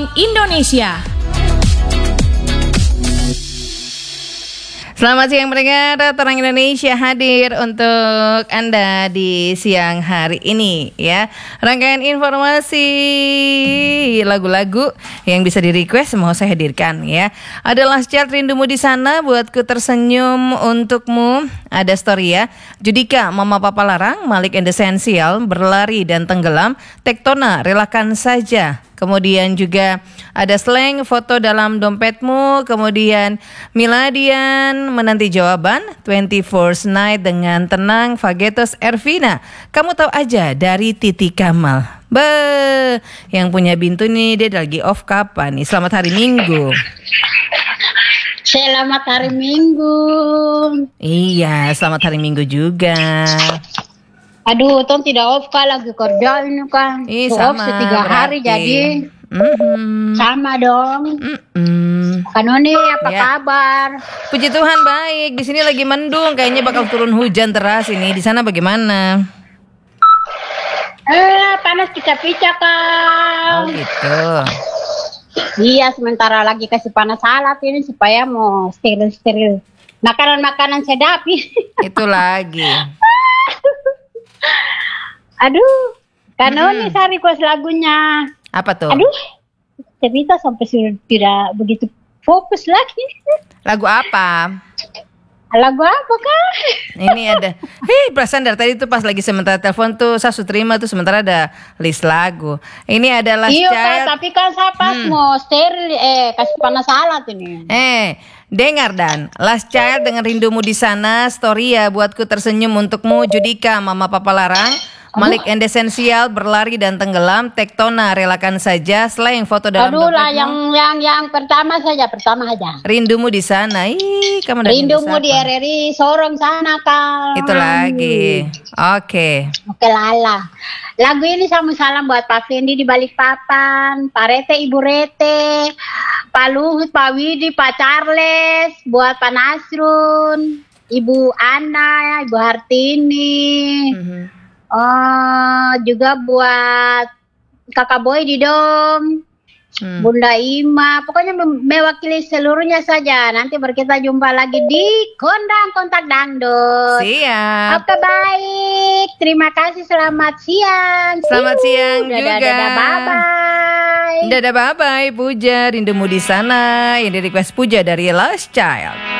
Indonesia. Selamat siang pendengar, Terang Indonesia hadir untuk Anda di siang hari ini ya. Rangkaian informasi lagu-lagu yang bisa di-request mau saya hadirkan ya. Ada Last Child Rindumu di Sana, Buatku Tersenyum Untukmu. Ada story ya. Judika Mama Papa Larang, Malik and Essential, Berlari dan Tenggelam, Tektona Relakan Saja. Kemudian juga ada Slang, Foto Dalam Dompetmu. Kemudian Miladian, Menanti Jawaban, 24th Night dengan Tenang, Fagetos Ervina, Kamu Tahu Aja dari Titi Kamal. Yang punya Bintu nih, dia lagi off kapan nih? Selamat hari Minggu. Selamat hari Minggu. Iya, selamat hari Minggu juga. Aduh, Ton tidak off kah, lagi kerja ini kan. Sama, off 3 hari jadi. Sama dong. Kanoni apa kabar? Puji Tuhan baik. Di sini lagi mendung, kayaknya bakal turun hujan deras ini. Di sana bagaimana? Panas pica-pica kan. Oh gitu. Iya, sementara lagi kasih panas alat ini supaya mau steril-steril. Makanan-makanan sedap. Itu lagi. Aduh, Kanoni saya request lagunya. Apa tuh? Aduh, cerita sampai sudah tidak begitu fokus lagi. Lagu apa? Lagu apa kah? Ini ada. Perasaan dari tadi tuh pas lagi sementara telepon tuh saya terima tuh sementara ada list lagu. Ini ada Last Child. Iya, tapi kan saya pas mau steril kasih panas alat ini. Dengar dan Last Child dengan Rindumu di Sana, Story ya Buatku Tersenyum Untukmu, Judika Mama Papa Larang, Malik and Essential, Berlari dan Tenggelam, Tektona Relakan Saja, Slang, Foto Dalam Dompetmu. Lah yang pertama saja. Rindumu di Sana. Kamu Rindumu di RRI Sorong sana kan. Itu lagi. Oke Lala. Lagu ini salam buat Pak Fendi di Balikpapan, Pak Rete, Ibu Rete, Pak Luhut, Pak Widi, Pak Charles, buat Pak Nasrun, Ibu Ana, Ibu Hartini. Juga buat Kakak Boy di Dom, Bunda Ima, pokoknya mewakili seluruhnya saja. Nanti kita jumpa lagi di Kondang Kontak Dangdut. Siap. Oke, baik. Terima kasih. Selamat siang. Selamat siang juga. Dadah, bye-bye. Dadah, bye-bye. Puja Rindumu di Sana yang di request Puja dari Last Child.